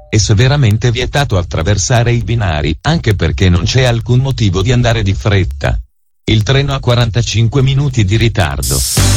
È severamente vietato attraversare i binari, anche perché non c'è alcun motivo di andare di fretta. Il treno ha 45 minuti di ritardo.